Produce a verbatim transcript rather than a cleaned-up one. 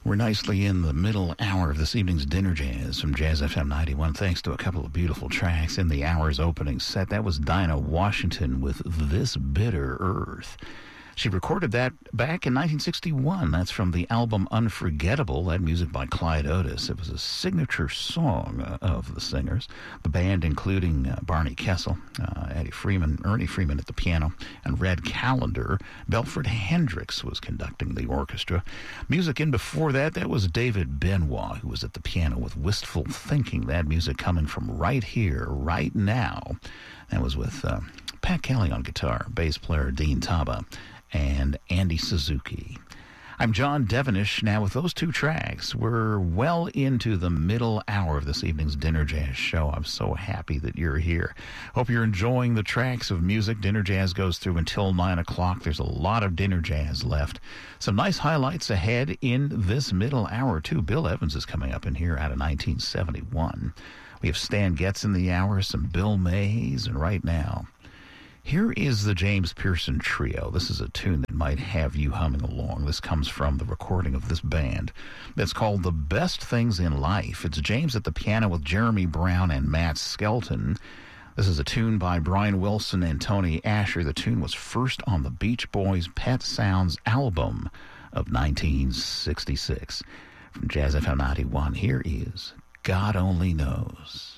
We're nicely in the middle hour of this evening's Dinner Jazz from Jazz F M ninety-one, thanks to a couple of beautiful tracks in the hour's opening set. That was Dinah Washington with This Bitter Earth. She recorded that back in nineteen sixty-one. That's from the album Unforgettable, that music by Clyde Otis. It was a signature song uh, of the singers. The band including uh, Barney Kessel, uh, Eddie Freeman, Ernie Freeman at the piano, and Red Callender. Belford Hendricks was conducting the orchestra. Music in before that, that was David Benoit, who was at the piano with Wistful Thinking. That music coming from Right Here, Right Now. That was with uh, Pat Kelly on guitar, bass player Dean Taba, and Andy Suzuki. I'm John Devenish. Now, with those two tracks, we're well into the middle hour of this evening's Dinner Jazz show. I'm so happy that you're here. Hope you're enjoying the tracks of music. Dinner Jazz goes through until nine o'clock. There's a lot of Dinner Jazz left. Some nice highlights ahead in this middle hour, too. Bill Evans is coming up in here out of nineteen seventy-one. We have Stan Getz in the hour, some Bill Mays, and right now, here is the James Pearson Trio. This is a tune that might have you humming along. This comes from the recording of this band that's called The Best Things in Life. It's James at the piano with Jeremy Brown and Matt Skelton. This is a tune by Brian Wilson and Tony Asher. The tune was first on the Beach Boys' Pet Sounds album of nineteen sixty-six. From Jazz F M ninety-one, here is God Only Knows.